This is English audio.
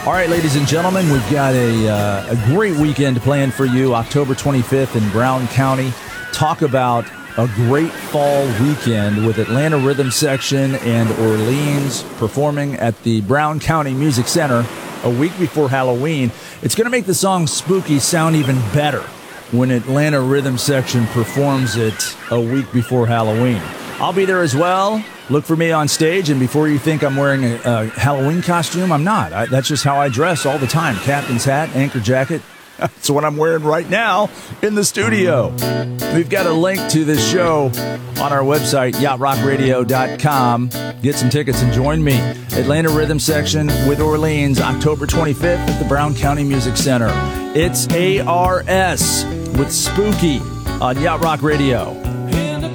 All right, ladies and gentlemen, we've got a great weekend planned for you. October 25th in Brown County. Talk about a great fall weekend with Atlanta Rhythm Section and Orleans performing at the Brown County Music Center a week before Halloween. It's going to make the song Spooky sound even better when Atlanta Rhythm Section performs it a week before Halloween. I'll be there as well. Look for me on stage, and before you think I'm wearing a Halloween costume, I'm not. That's just how I dress all the time. Captain's hat, anchor jacket. That's what I'm wearing right now in the studio. We've got a link to this show on our website, yachtrockradio.com. Get some tickets and join me. Atlanta Rhythm Section with Orleans, October 25th at the Brown County Music Center. It's ARS with Spooky on Yacht Rock Radio.